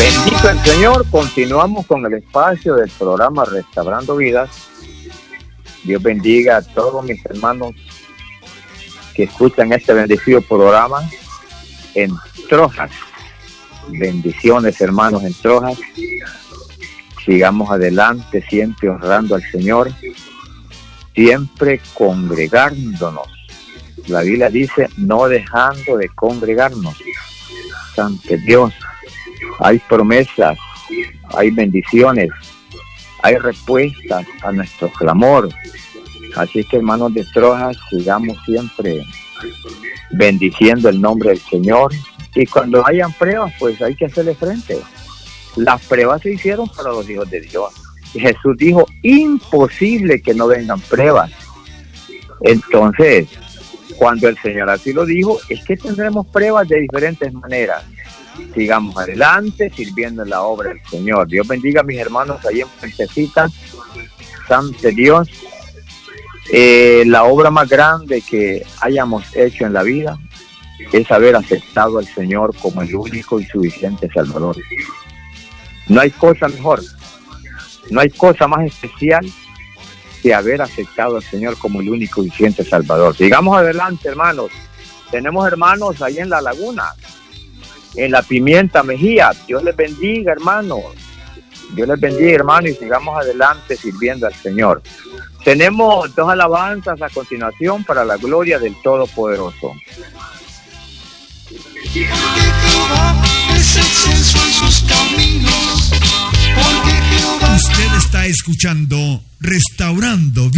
Bendito el Señor, continuamos con el espacio del programa Restaurando Vidas. Dios bendiga a todos mis hermanos que escuchan este bendecido programa en Trojas. Bendiciones, hermanos, en Trojas. Sigamos adelante, siempre honrando al Señor, siempre congregándonos. La Biblia dice, no dejando de congregarnos. Santo Dios, hay promesas, hay bendiciones, hay respuestas a nuestro clamor. Así que, hermanos de Trojas, sigamos siempre bendiciendo el nombre del Señor. Y cuando hayan pruebas, pues hay que hacerle frente. Las pruebas se hicieron para los hijos de Dios. Jesús dijo, imposible que no vengan pruebas. Entonces, cuando el Señor así lo dijo, es que tendremos pruebas de diferentes maneras. Sigamos adelante, sirviendo en la obra del Señor. Dios bendiga a mis hermanos ahí en Puentecita. Santo Dios, la obra más grande que hayamos hecho en la vida es haber aceptado al Señor como el único y suficiente Salvador. No hay cosa mejor, no hay cosa más especial que haber aceptado al Señor como el único y suficiente Salvador. Sigamos adelante, hermanos. Tenemos hermanos ahí en La Laguna, en La Pimienta Mejía. Dios les bendiga, hermanos. Dios les bendiga, hermanos, y sigamos adelante sirviendo al Señor. Tenemos 2 alabanzas a continuación para la gloria del Todopoderoso. Usted está escuchando Restaurando